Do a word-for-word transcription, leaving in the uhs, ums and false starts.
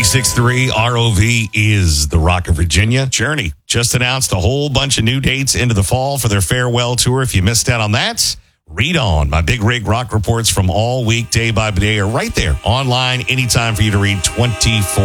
ninety-six point three R O V is the Rock of Virginia. Journey just announced a whole bunch of new dates into the fall for their farewell tour. If you missed out on that, read on. My Big Rig Rock reports from all week, day by day, are right there online anytime for you to read twenty-four